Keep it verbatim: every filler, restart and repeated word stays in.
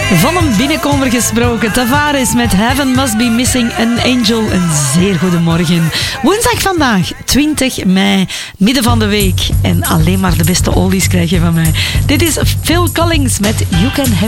Van een binnenkomer gesproken. Tavares met Heaven Must Be Missing an Angel. Een zeer goede morgen. Woensdag vandaag, twintig mei, midden van de week. En alleen maar de beste oldies krijg je van mij. Dit is Phil Collins met You Can Have